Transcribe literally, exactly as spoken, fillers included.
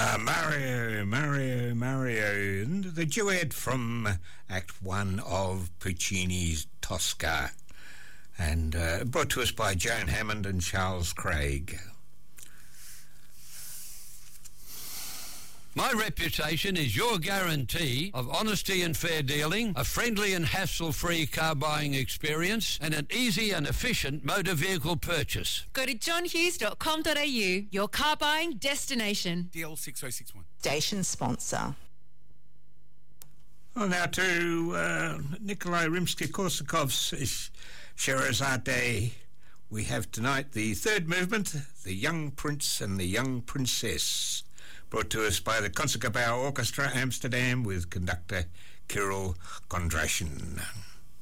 Ah, Mario, Mario, Mario, and the duet from Act One of Puccini's Tosca, and uh, brought to us by Joan Hammond and Charles Craig. My reputation is your guarantee of honesty and fair dealing, a friendly and hassle-free car buying experience, and an easy and efficient motor vehicle purchase. Go to john hughes dot com dot a u, your car buying destination. D L six oh six one. Station sponsor. Well, now to uh, Nikolai Rimsky-Korsakov's Scheherazade. We have tonight the third movement, The Young Prince and the Young Princess, brought to us by the Concertgebouw Orchestra, Amsterdam, with conductor Kirill Kondrashin.